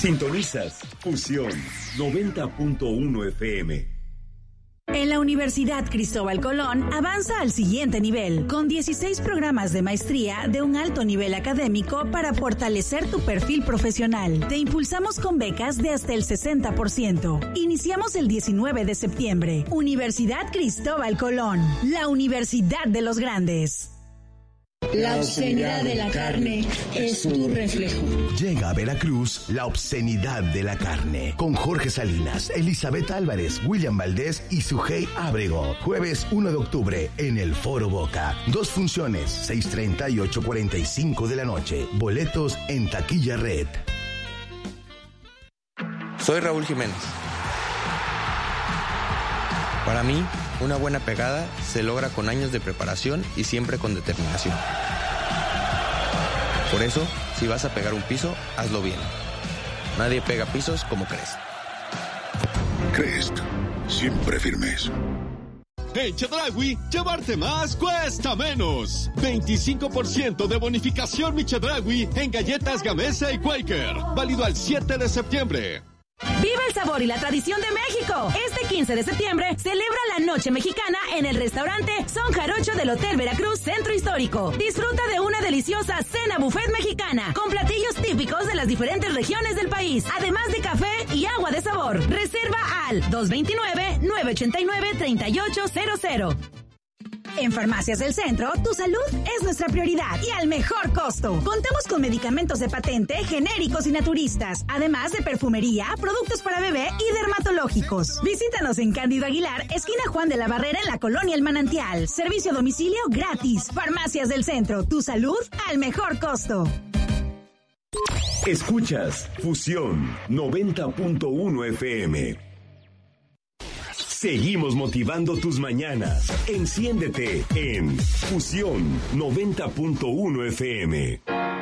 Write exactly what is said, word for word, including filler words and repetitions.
Sintonizas Fusión noventa punto uno F M. En la Universidad Cristóbal Colón avanza al siguiente nivel, con dieciséis programas de maestría de un alto nivel académico para fortalecer tu perfil profesional. Te impulsamos con becas de hasta el sesenta por ciento. Iniciamos el diecinueve de septiembre. Universidad Cristóbal Colón, la Universidad de los Grandes. La obscenidad de la carne es tu reflejo. Llega a Veracruz la obscenidad de la carne con Jorge Salinas, Elizabeth Álvarez, William Valdés y Sujei Ábrego. Jueves uno de octubre en el Foro Boca. Dos funciones, seis treinta y ocho cuarenta y cinco de la noche. Boletos en Taquilla Red. Soy Raúl Jiménez. Para mí, una buena pegada se logra con años de preparación y siempre con determinación. Por eso, si vas a pegar un piso, hazlo bien. Nadie pega pisos como Crest. Crest, siempre firmes. En Chedraui, llevarte más cuesta menos. veinticinco por ciento de bonificación mi Chedraui en galletas Gamesa y Quaker. Válido al siete de septiembre. ¡Viva el sabor y la tradición de México! Este quince de septiembre celebra la Noche Mexicana en el restaurante Son Jarocho del Hotel Veracruz Centro Histórico. Disfruta de una deliciosa cena buffet mexicana con platillos típicos de las diferentes regiones del país, además de café y agua de sabor. Reserva al dos dos nueve, nueve ocho nueve, tres ocho cero cero. En Farmacias del Centro, tu salud es nuestra prioridad y al mejor costo. Contamos con medicamentos de patente, genéricos y naturistas, además de perfumería, productos para bebé y dermatológicos. Visítanos en Cándido Aguilar, esquina Juan de la Barrera en la Colonia El Manantial. Servicio a domicilio gratis. Farmacias del Centro, tu salud al mejor costo. Escuchas Fusión noventa punto uno F M. Seguimos motivando tus mañanas. Enciéndete en Fusión noventa punto uno F M.